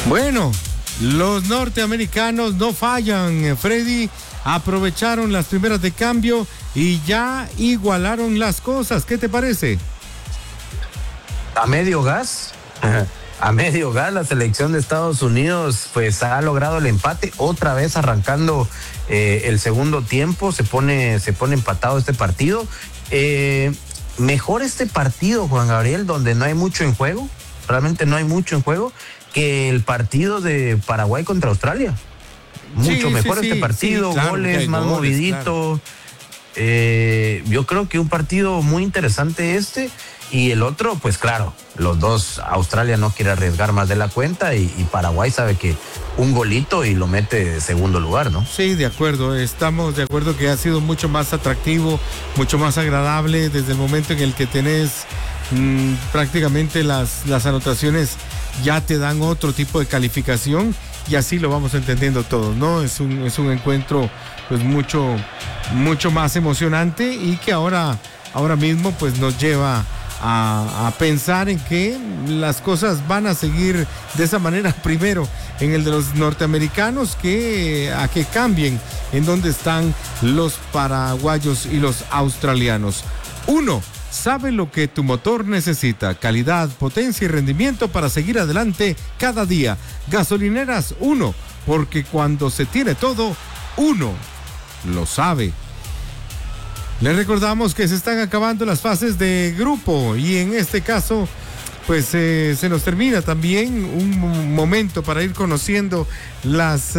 Bueno, los norteamericanos no fallan, Freddy. Aprovecharon las primeras de cambio y ya igualaron las cosas. ¿Qué te parece? A medio gas. A medio gas, la selección de Estados Unidos pues ha logrado el empate, otra vez arrancando el segundo tiempo, se pone empatado este partido. Mejor este partido, Juan Gabriel, donde no hay mucho en juego, realmente no hay mucho en juego, que el partido de Paraguay contra Australia. Mucho mejor este partido, claro, goles, más movidito. Claro. Yo creo que un partido muy interesante este. Y el otro, pues claro, los dos, Australia no quiere arriesgar más de la cuenta y Paraguay sabe que un golito y lo mete de segundo lugar, ¿no? Sí, de acuerdo, estamos de acuerdo que ha sido mucho más atractivo, mucho más agradable desde el momento en el que tenés prácticamente las anotaciones ya te dan otro tipo de calificación y así lo vamos entendiendo todos, ¿no? Es un encuentro pues mucho más emocionante y que ahora mismo pues nos lleva a pensar en que las cosas van a seguir de esa manera, primero en el de los norteamericanos, a que cambien en donde están los paraguayos y los australianos. Uno sabe lo que tu motor necesita: calidad, potencia y rendimiento para seguir adelante cada día. Gasolineras Uno, porque cuando se tiene todo, uno lo sabe. Les recordamos que se están acabando las fases de grupo y en este caso pues se nos termina también un momento para ir conociendo las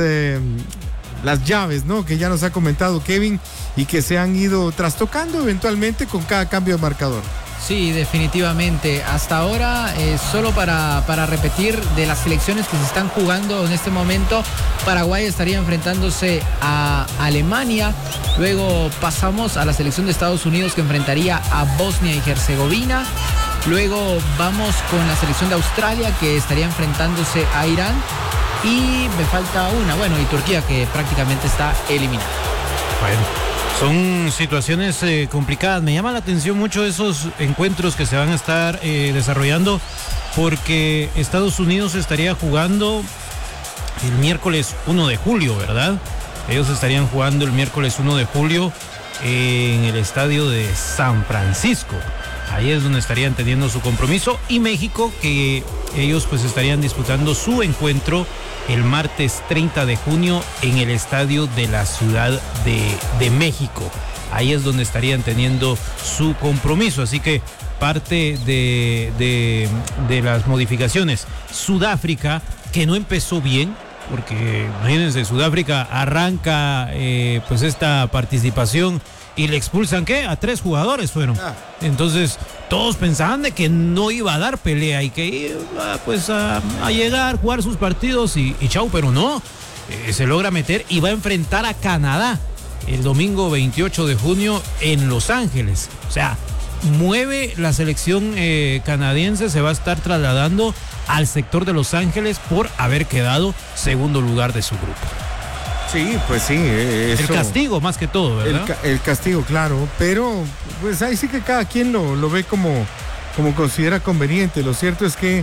llaves, ¿no? Que ya nos ha comentado Kevin y que se han ido trastocando eventualmente con cada cambio de marcador. Sí, definitivamente. Hasta ahora, solo para repetir de las selecciones que se están jugando en este momento, Paraguay estaría enfrentándose a Alemania. Luego pasamos a la selección de Estados Unidos que enfrentaría a Bosnia y Herzegovina. Luego vamos con la selección de Australia que estaría enfrentándose a Irán. Y me falta una, y Turquía que prácticamente está eliminada. Bueno, son situaciones complicadas. Me llama la atención mucho esos encuentros que se van a estar desarrollando porque Estados Unidos estaría jugando el miércoles 1 de julio, ¿verdad? Ellos estarían jugando el miércoles 1 de julio en el estadio de San Francisco. Ahí es donde estarían teniendo su compromiso. Y México, que ellos pues estarían disputando su encuentro el martes 30 de junio en el estadio de la Ciudad de México. Ahí es donde estarían teniendo su compromiso. Así que parte de las modificaciones. Sudáfrica, que no empezó bien, porque imagínense, Sudáfrica arranca pues esta participación y le expulsan, ¿qué? A 3 jugadores fueron. Entonces, todos pensaban de que no iba a dar pelea y que iba pues a llegar, jugar sus partidos y chau, pero no. Se logra meter y va a enfrentar a Canadá el domingo 28 de junio en Los Ángeles. O sea, mueve la selección canadiense, se va a estar trasladando al sector de Los Ángeles por haber quedado segundo lugar de su grupo. Sí, pues sí. Eso, el castigo más que todo, ¿verdad? El castigo, claro, pero pues ahí sí que cada quien lo ve como considera conveniente. Lo cierto es que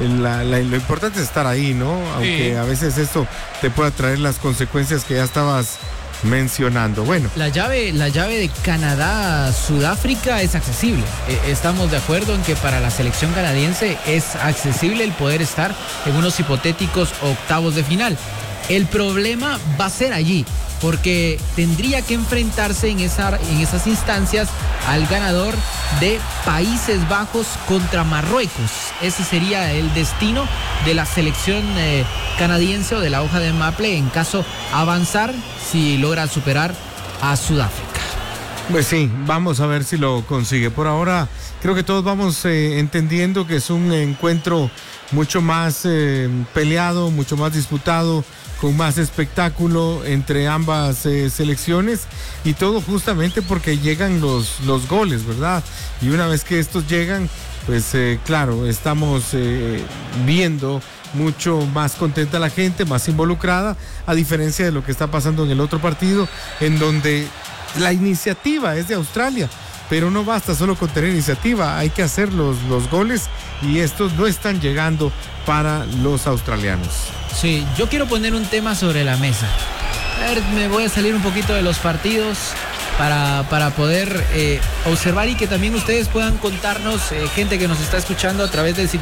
lo importante es estar ahí, ¿no? Aunque sí, a veces esto te pueda traer las consecuencias que ya estabas mencionando. Bueno, la llave de Canadá-Sudáfrica es accesible. Estamos de acuerdo en que para la selección canadiense es accesible el poder estar en unos hipotéticos octavos de final. El problema va a ser allí, porque tendría que enfrentarse en esas instancias al ganador de Países Bajos contra Marruecos. Ese sería el destino de la selección canadiense o de la hoja de Maple en caso avanzar si logra superar a Sudáfrica. Pues sí, vamos a ver si lo consigue. Por ahora creo que todos vamos entendiendo que es un encuentro mucho más peleado, mucho más disputado, con más espectáculo entre ambas selecciones, y todo justamente porque llegan los goles, ¿verdad? Y una vez que estos llegan, pues claro, estamos viendo mucho más contenta la gente, más involucrada, a diferencia de lo que está pasando en el otro partido, en donde la iniciativa es de Australia, pero no basta solo con tener iniciativa, hay que hacer los goles y estos no están llegando para los australianos. Sí, yo quiero poner un tema sobre la mesa. A ver, me voy a salir un poquito de los partidos para poder observar y que también ustedes puedan contarnos, gente que nos está escuchando a través del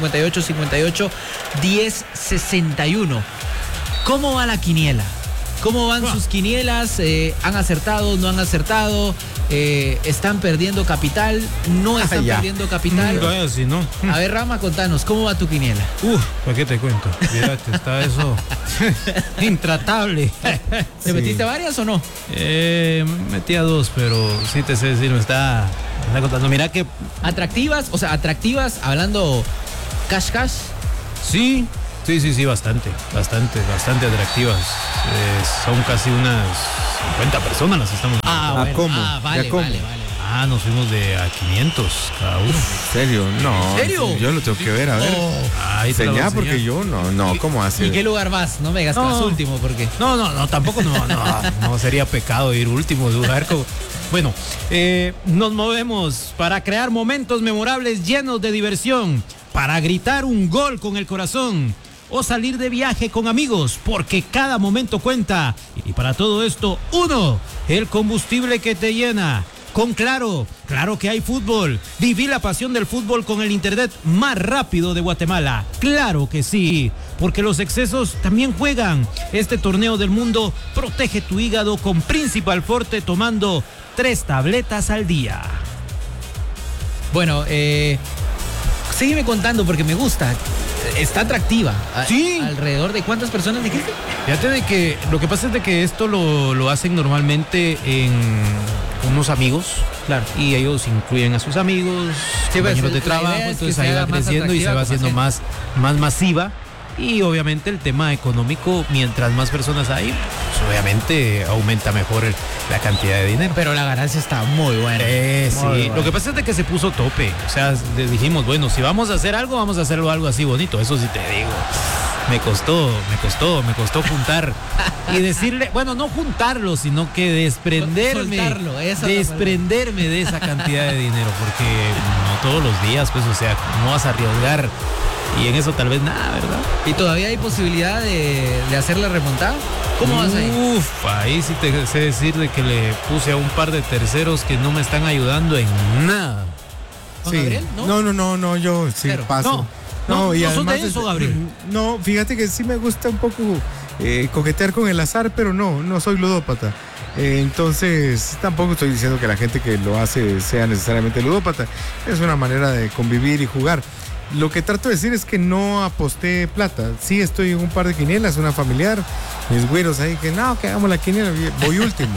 58-58-1061. ¿Cómo va la quiniela? ¿Cómo van sus quinielas? ¿Han acertado? ¿No han acertado? ¿Están perdiendo capital? ¿No están perdiendo capital? Sí, ¿no? A ver, Rama, contanos, ¿cómo va tu quiniela? ¿Para qué te cuento? Fíjate, está eso intratable. ¿Te metiste varias o no? Metí a 2, pero sí te sé decir, me está contando. Mira que... Atractivas, hablando cash. Sí, bastante atractivas. Son casi unas 50 personas las estamos. Bueno. ¿Cómo? Vale. Nos fuimos a 500 cada uno. ¿En serio? No. ¿En serio? Yo lo tengo que ver, a ver. Ahí te lo voy a Señal, porque enseñar. yo no, ¿cómo hace? ¿Y qué lugar vas? No me digas que vas último, porque... No, tampoco no sería pecado ir último lugar. Bueno, nos movemos para crear momentos memorables llenos de diversión, para gritar un gol con el corazón o salir de viaje con amigos, porque cada momento cuenta. Y para todo esto, el combustible que te llena. Con Claro que hay fútbol. Viví la pasión del fútbol con el internet más rápido de Guatemala. Claro que sí, porque los excesos también juegan. Este torneo del mundo protege tu hígado con Principal Forte tomando 3 tabletas al día. Bueno, sígueme contando porque me gusta. Está atractiva. Sí. ¿Alrededor de cuántas personas dijiste? Fíjate de que lo que pasa es de que esto lo hacen normalmente en unos amigos. Claro. Y ellos incluyen a sus amigos, compañeros de trabajo, entonces ahí va creciendo y se va haciendo más masiva. Y obviamente el tema económico, mientras más personas hay, pues obviamente aumenta mejor la cantidad de dinero. Pero la ganancia está muy buena. Sí. Lo que pasa es de que se puso tope. O sea, dijimos, bueno, si vamos a hacer algo, vamos a hacerlo algo así bonito. Eso sí te digo. Me costó juntar y decirle, bueno, no juntarlo, sino que desprenderme de esa cantidad de dinero, porque no todos los días, pues, o sea, no vas a arriesgar y en eso tal vez nada, ¿verdad? ¿Y todavía hay posibilidad de hacer la remontada? ¿Cómo vas ahí? Ahí sí te sé decir de que le puse a un par de terceros que no me están ayudando en nada. ¿Con Gabriel? No, yo sí Cero. paso. No, y no son además de eso, Gabriel. No, fíjate que sí me gusta un poco coquetear con el azar, pero no soy ludópata. Entonces, tampoco estoy diciendo que la gente que lo hace sea necesariamente ludópata. Es una manera de convivir y jugar. Lo que trato de decir es que no aposté plata. Sí estoy en un par de quinielas, una familiar, mis güeros ahí que hagamos la quiniela. Voy último.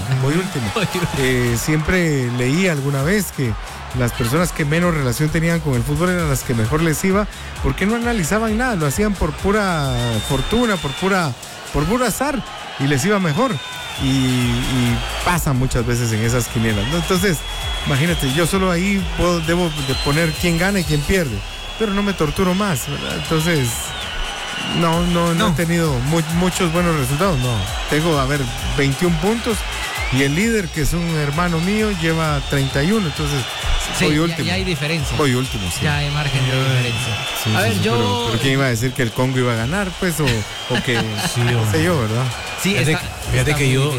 Siempre leí alguna vez que las personas que menos relación tenían con el fútbol eran las que mejor les iba, porque no analizaban nada, lo hacían por pura fortuna, por puro azar, y les iba mejor. Y pasa muchas veces en esas quinielas, ¿no? Entonces, imagínate, yo solo ahí debo de poner quién gana y quién pierde, pero no me torturo más, ¿verdad? Entonces, no he tenido muchos buenos resultados, no. Tengo, 21 puntos y el líder, que es un hermano mío, lleva 31, entonces voy último. Ya hay diferencia. Voy último, sí. Ya hay margen de diferencia. Sí, a ver, yo... Pero ¿quién iba a decir que el Congo iba a ganar, pues? O que... Sí, no sé yo, ¿verdad? Sí, fíjate que yo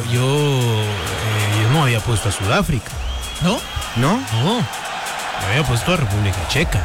no había puesto a Sudáfrica. ¿No? ¿No? No, yo había puesto a República Checa.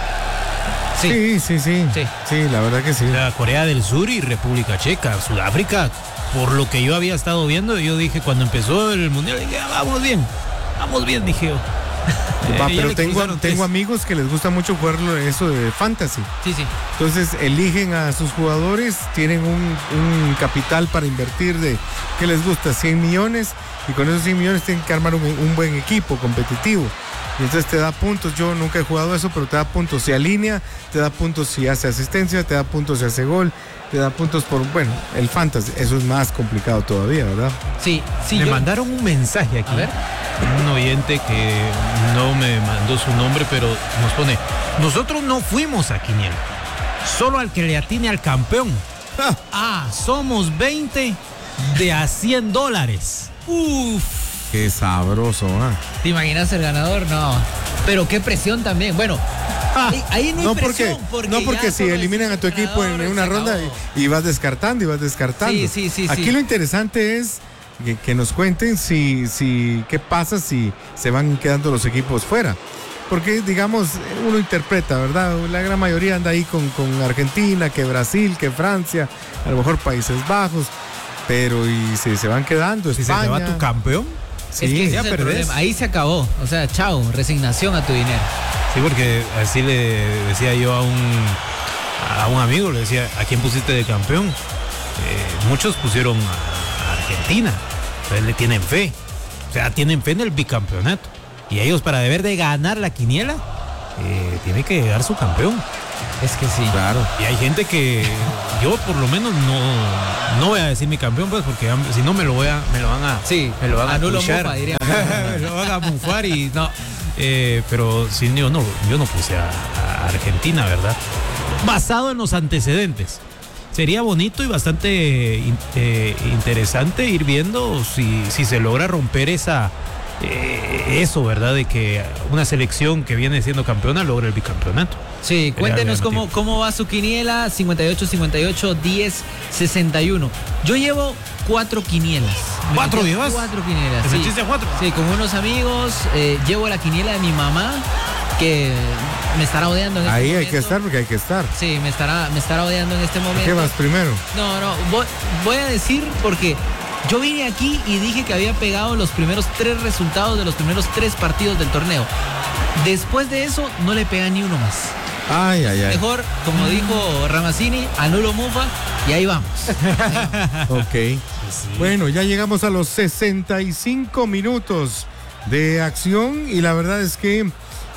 Sí, la verdad que sí. O sea, Corea del Sur y República Checa. Sudáfrica, por lo que yo había estado viendo, yo dije cuando empezó el Mundial, dije, vamos bien, dije yo. Pero tengo amigos que les gusta mucho jugar eso de fantasy. Sí. Entonces eligen a sus jugadores, tienen un capital para invertir de, ¿qué les gusta? 100 millones, y con esos 100 millones tienen que armar un buen equipo competitivo. Y entonces te da puntos. Yo nunca he jugado eso, pero te da puntos si alinea, te da puntos si hace asistencia, te da puntos si hace gol, te da puntos el fantasy. Eso es más complicado todavía, ¿verdad? Sí. Me mandaron un mensaje aquí. A ver. Un oyente que no me mandó su nombre, pero nos pone: nosotros no fuimos a quiniela, solo al que le atine al campeón. Somos 20 de a $100. Qué sabroso, ¿ah? ¿Te imaginas el ganador? No. Pero qué presión también. Bueno, ahí no hay presión. No porque si eliminan a tu equipo en una ronda y vas descartando. Sí. Aquí lo interesante es que nos cuenten qué pasa si se van quedando los equipos fuera. Porque, digamos, uno interpreta, ¿verdad? La gran mayoría anda ahí con Argentina, que Brasil, que Francia, a lo mejor Países Bajos. Pero, ¿y si se van quedando? Si España. se te va tu campeón. Sí, es que ya perdés. Ahí se acabó. O sea, chao, resignación a tu dinero. Sí, porque así le decía yo a un amigo, le decía, ¿a quién pusiste de campeón? Muchos pusieron a Argentina. Entonces le tienen fe. O sea, tienen fe en el bicampeonato. Y ellos, para deber de ganar la quiniela, tiene que llegar su campeón. Es que sí. Claro. Y hay gente que yo por lo menos no voy a decir mi campeón, pues, porque si no me lo van a mufa, diría. Me lo van a mufar y no. Pero sí, yo no puse a Argentina, ¿verdad? Basado en los antecedentes. Sería bonito y bastante interesante ir viendo si se logra romper eso, ¿verdad? De que una selección que viene siendo campeona logra el bicampeonato. Sí, cuéntenos cómo va su quiniela. 58-58-10-61. Yo llevo 4 quinielas. ¿4 llevas? 4 quinielas. ¿Te metiste a 4? Sí, con unos amigos. Llevo la quiniela de mi mamá, que me estará odiando en este momento. Ahí hay que estar porque hay que estar. Sí, me estará odiando en este momento. ¿Qué vas primero? No, voy a decir porque yo vine aquí y dije que había pegado los primeros 3 resultados de los primeros 3 partidos del torneo. Después de eso, no le pega ni uno más. Ay. Mejor, como dijo Ramazzini, anulo mufa y ahí vamos. Ok. Sí. Bueno, ya llegamos a los 65 minutos de acción y la verdad es que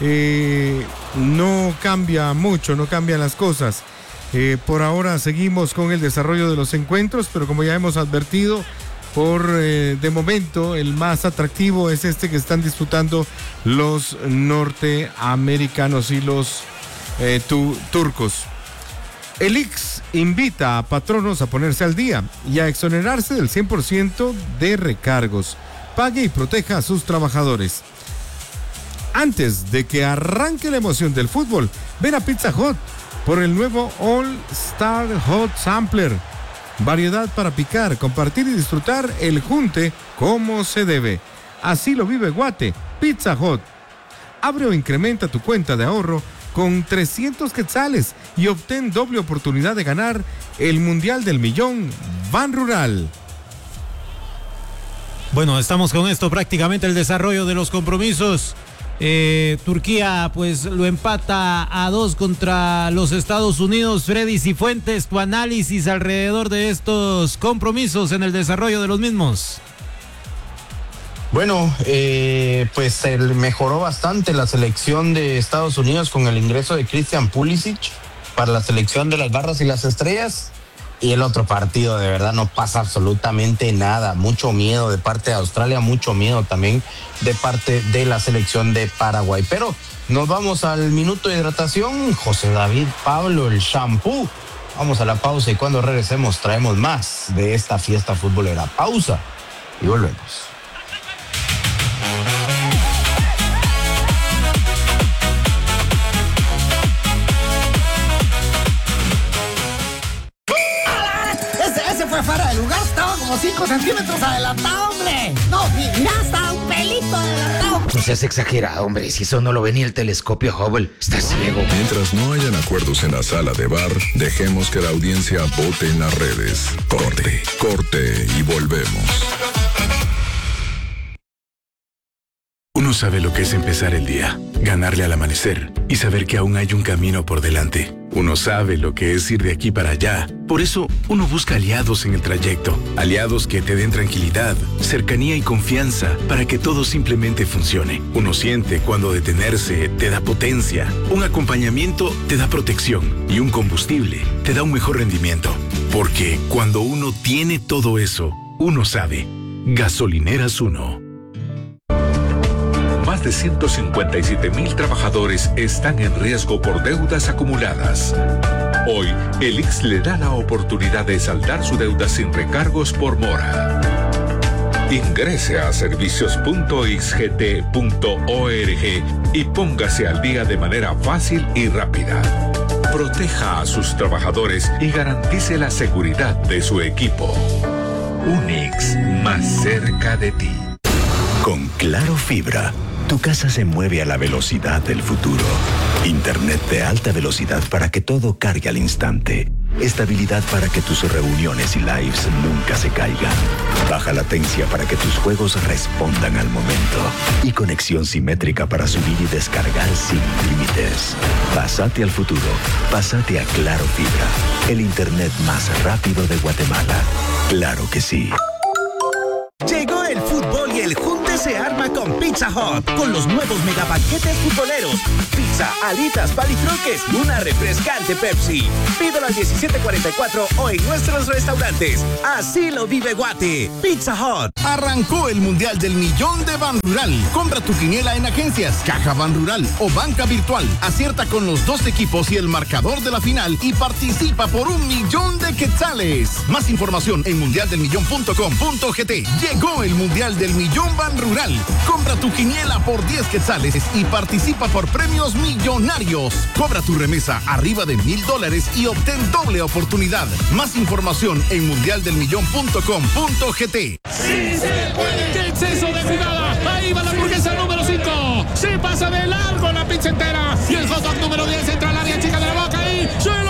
no cambia mucho, no cambian las cosas. Por ahora seguimos con el desarrollo de los encuentros, pero como ya hemos advertido, de momento el más atractivo es este que están disputando los norteamericanos y los turcos. El IX invita a patronos a ponerse al día y a exonerarse del 100% de recargos. Pague y proteja a sus trabajadores. Antes de que arranque la emoción del fútbol, ven a Pizza Hut por el nuevo All Star Hot Sampler. Variedad para picar, compartir y disfrutar el junte como se debe. Así lo vive Guate. Pizza Hut. Abre o incrementa tu cuenta de ahorro con 300 quetzales y obtén doble oportunidad de ganar el Mundial del Millón Ban Rural. Bueno, estamos con esto prácticamente el desarrollo de los compromisos. Turquía pues lo empata a 2 contra los Estados Unidos. Freddy Cifuentes, tu análisis alrededor de estos compromisos en el desarrollo de los mismos. Bueno, pues mejoró bastante la selección de Estados Unidos con el ingreso de Christian Pulisic para la selección de las barras y las estrellas. Y el otro partido, de verdad, no pasa absolutamente nada. Mucho miedo de parte de Australia, mucho miedo también de parte de la selección de Paraguay. Pero nos vamos al minuto de hidratación. José David Pablo, el shampoo. Vamos a la pausa y cuando regresemos traemos más de esta fiesta futbolera. Pausa y volvemos. Fue fuera de lugar, estaba como 5 centímetros adelantado, hombre. No, mira, estaba un pelito adelantado. No seas exagerado, hombre, si eso no lo ve ni el telescopio Hubble, está ciego. Mientras no hayan acuerdos en la sala de bar, dejemos que la audiencia vote en las redes. Corte y volvemos. Uno sabe lo que es empezar el día, ganarle al amanecer y saber que aún hay un camino por delante. Uno sabe lo que es ir de aquí para allá. Por eso, uno busca aliados en el trayecto. Aliados que te den tranquilidad, cercanía y confianza para que todo simplemente funcione. Uno siente cuando detenerse te da potencia, un acompañamiento te da protección y un combustible te da un mejor rendimiento. Porque cuando uno tiene todo eso, uno sabe. Gasolineras Uno. Más de 157,000 trabajadores están en riesgo por deudas acumuladas. Hoy, el IX le da la oportunidad de saldar su deuda sin recargos por mora. Ingrese a servicios.xgt.org y póngase al día de manera fácil y rápida. Proteja a sus trabajadores y garantice la seguridad de su equipo. Unix, más cerca de ti. Con Claro Fibra, tu casa se mueve a la velocidad del futuro. Internet de alta velocidad para que todo cargue al instante. Estabilidad para que tus reuniones y lives nunca se caigan. Baja latencia para que tus juegos respondan al momento. Y conexión simétrica para subir y descargar sin límites. Pásate al futuro. Pásate a Claro Fibra. El internet más rápido de Guatemala. Claro que sí. Llegó el fútbol y el junte se arma con Pizza Hut, con los nuevos megapaquetes futboleros. Pizza, alitas, palitroques y una refrescante Pepsi. Pídelo al 1744 o en nuestros restaurantes. Así lo vive Guate. Pizza Hut. Arrancó el Mundial del Millón de Banrural. Compra tu quiniela en agencias, Caja Banrural o banca virtual. Acierta con los 2 equipos y el marcador de la final y participa por 1,000,000 de quetzales. Más información en mundialdelmillón.com.gt. Llegó el Mundial del Millón Banrural. Compra tu quiniela por 10 quetzales y participa por premios millonarios. Cobra tu remesa arriba de $1,000 y obtén doble oportunidad. Más información en mundialdelmillón.com.gt. ¡Sí se puede! ¡Qué exceso de jugada! Ahí va la hamburguesa número 5. Se pasa de largo la pizza entera. Y el hot dog número 10 entra al área chica de la Boca y... ¡sí!